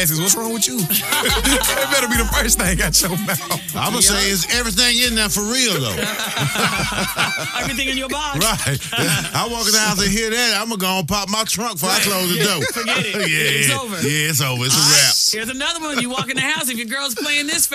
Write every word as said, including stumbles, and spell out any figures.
What's wrong with you? That better be the first thing out your mouth. I'm going to say, is everything in there for real, though? Everything in your box. Right. I walk in the house and hear that, I'm going to go and pop my trunk before I close the door. Forget it. Yeah, It's over. Yeah, it's over. It's a wrap. Here's another one. You walk in the house, if your girl's playing this